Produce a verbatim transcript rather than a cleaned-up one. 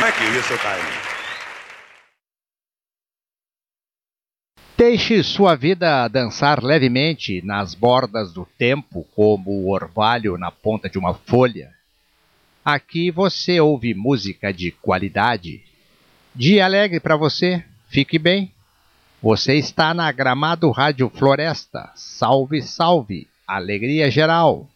Thank you, you're so kind. Deixe sua vida dançar levemente nas bordas do tempo, como o orvalho na ponta de uma folha. Aqui você ouve música de qualidade. Dia alegre para você, fique bem. Você está na Gramado Rádio Floresta. Salve, salve, alegria geral.